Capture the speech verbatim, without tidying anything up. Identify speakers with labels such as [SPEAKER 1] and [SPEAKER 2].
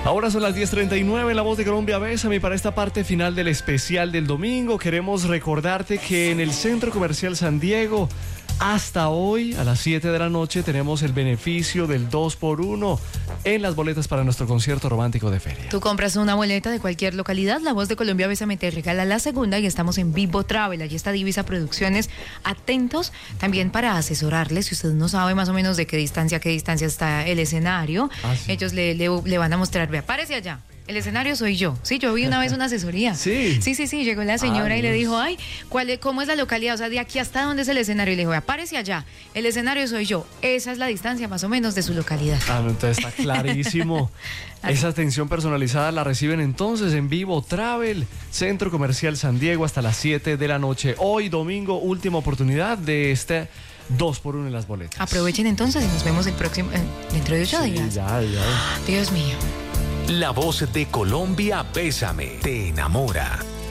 [SPEAKER 1] Ahora son las diez treinta y nueve, La Voz de Colombia, Bésame. Para esta parte final del especial del domingo, queremos recordarte que en el Centro Comercial San Diego, hasta hoy, a las siete de la noche, tenemos el beneficio del dos por uno en las boletas para nuestro concierto romántico de feria.
[SPEAKER 2] Tú compras una boleta de cualquier localidad, La Voz de Colombia, Bésame te regala la segunda y estamos en Vivo Travel. Allí está Divisa Producciones, atentos también para asesorarles. Si usted no sabe más o menos de qué distancia, qué distancia está el escenario, ah, sí. ellos le, le, le van a mostrar, vea, párese allá. El escenario soy yo. Sí, yo vi una vez una asesoría.
[SPEAKER 1] Sí.
[SPEAKER 2] Sí, sí, sí. Llegó la señora
[SPEAKER 1] Ay,
[SPEAKER 2] y le dijo, ay, ¿cuál es, ¿cómo es la localidad? O sea, de aquí hasta dónde es el escenario. Y le dijo, apárese allá. El escenario soy yo. Esa es la distancia más o menos de su localidad.
[SPEAKER 1] Ah, no, entonces está clarísimo. Esa atención personalizada la reciben entonces en Vivo Travel, Centro Comercial San Diego, hasta las siete de la noche. Hoy, domingo, última oportunidad de este dos por uno en las boletas.
[SPEAKER 2] Aprovechen entonces y nos vemos el próximo, eh, dentro de ocho
[SPEAKER 1] sí,
[SPEAKER 2] días.
[SPEAKER 1] Ya, ya.
[SPEAKER 2] Dios mío.
[SPEAKER 3] La Voz de Colombia, Bésame, te enamora.